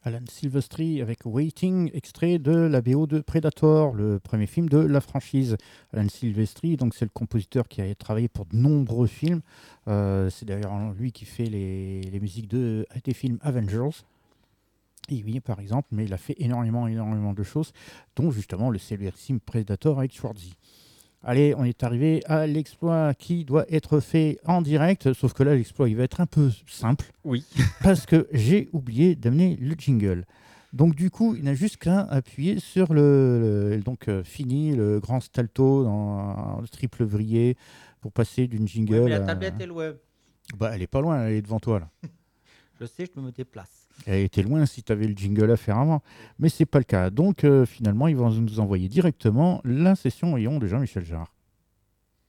Alan Silvestri avec Waiting, extrait de la BO de Predator, le premier film de la franchise. Alan Silvestri, donc c'est le compositeur qui a travaillé pour de nombreux films. C'est d'ailleurs lui qui fait les musiques des films Avengers. Et oui, par exemple, mais il a fait énormément de choses, dont justement le célébrissime Predator avec Schwarzy. Allez, on est arrivé à l'exploit qui doit être fait en direct, sauf que là, l'exploit, il va être un peu simple. Oui. Parce que j'ai oublié d'amener le jingle. Donc du coup, il n'a juste qu'à appuyer sur donc fini le grand stalto dans le triple vrillé pour passer d'une jingle. Ouais, mais la tablette est loin. Bah, elle est pas loin, elle est devant toi là. Je sais, je me déplace. Elle était loin si tu avais le jingle à faire avant, mais c'est pas le cas. Donc finalement, ils vont nous envoyer directement la session Rayon de Jean-Michel Jarre.